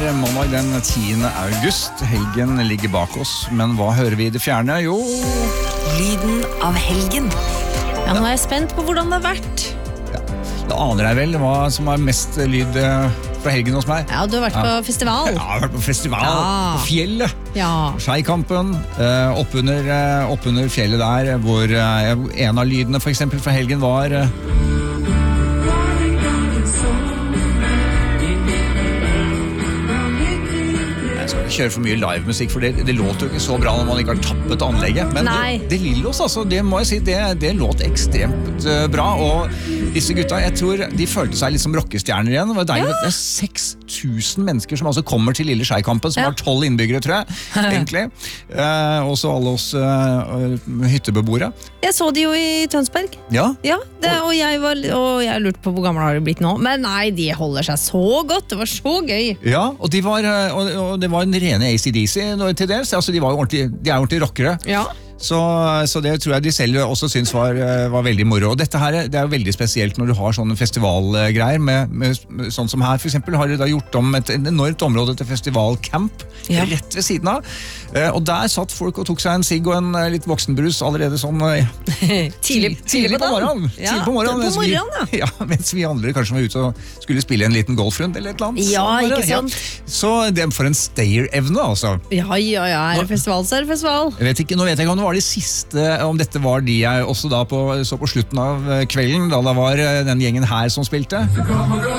mandag den 10. august. Helgen ligger bak oss, men hva hører vi i det fjerne? Jo... Lyden av helgen. Ja, nå er jeg spent på hvordan det har vært. Ja, da aner jeg vel hva som er mest lyd fra helgen hos meg. Ja, du har vært på festival. Ja, jeg har vært på festival, på fjellet. Ja. Skeikampen, oppunder fjellet der, hvor en av lydene for eksempel fra helgen var... kjøre for mye livemusikk, for det låter jo ikke så bra når man ikke har tappet anlegget, men det Lillos, altså, det må jeg si, det låt ekstremt bra, og disse gutta, jeg tror de følte seg litt som rockestjerner igjen. Det var deilig, det er 6000 mennesker som altså kommer til Lille Skeikampen, som har 12 innbyggere, tror jeg, egentlig. Også alle oss hyttebeboere. Jeg så de jo i Tønsberg. Ja? Ja, og jeg lurte på hvor gammel har de blitt nå, men nei, de holder seg så godt, det var så gøy. Ja, og det var en rene AC/DC til dels, altså de er ordentlig rockere. Ja. Så det tror jeg de selv også synes var veldig moro. Og dette her, det er jo veldig spesielt når du har sånne festivalgreier med sånn som her, for eksempel har de da gjort om et enormt område til festivalcamp rett ved siden av. Og der satt folk og tok seg en sigg og en litt voksenbrus allerede sånn tidlig på morgenen. Ja, på morgenen, ja. Mens vi andre kanskje var ute og skulle spille en liten golfrund eller et eller annet. Ja, ikke sant? Ja. Så det for en stayer-evne, altså. Ja, er det festival, så er det festival. Nå vet jeg ikke om det var de siste, om dette var de jeg også da så på slutten av kvelden, da det var den gjengen her som spilte.